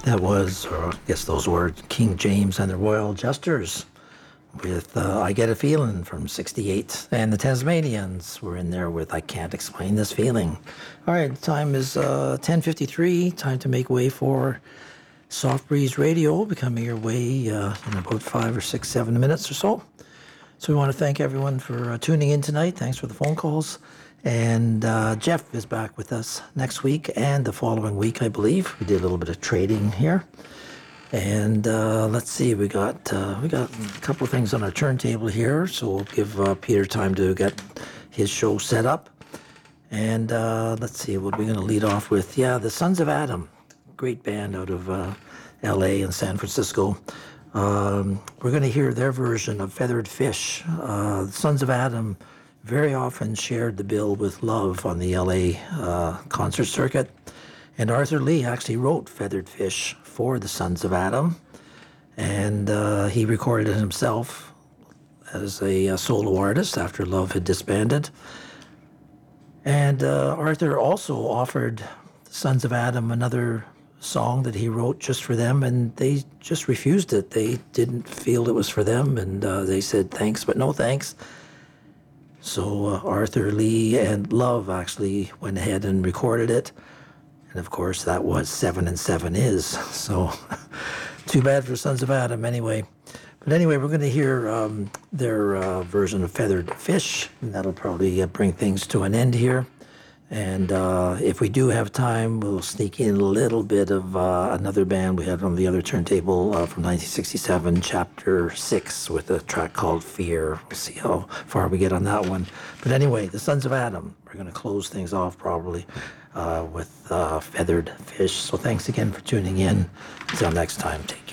That was, or I guess those were King James and the Royal Jesters with I Get a Feeling from 68. And the Tasmanians were in there with I Can't Explain This Feeling. All right, time is 10:53. Time to make way for Soft Breeze Radio, becoming your way in about 5 or 6, 7 minutes or so. So we want to thank everyone for tuning in tonight. Thanks for the phone calls. And Jeff is back with us next week and the following week, I believe. We did a little bit of trading here. And let's see, we got a couple of things on our turntable here, so we'll give Peter time to get his show set up. And let's see, what are we going to lead off with? Yeah, the Sons of Adam, great band out of L.A. and San Francisco. We're going to hear their version of Feathered Fish. The Sons of Adam very often shared the bill with Love on the L.A. Concert circuit. And Arthur Lee actually wrote Feathered Fish for the Sons of Adam. And he recorded it himself as a solo artist after Love had disbanded. And Arthur also offered the Sons of Adam another song that he wrote just for them, and they just refused it. They didn't feel it was for them, and they said thanks, but no thanks. So Arthur Lee and Love actually went ahead and recorded it. And of course, that was 7 and 7 is. So too bad for Sons of Adam anyway. But anyway, we're going to hear their version of Feathered Fish, and that'll probably bring things to an end here. And if we do have time, we'll sneak in a little bit of another band we had on the other turntable from 1967, Chapter 6, with a track called Fear. We'll see how far we get on that one. But anyway, the Sons of Adam, we're going to close things off probably with Feathered Fish. So thanks again for tuning in. Until next time, take care.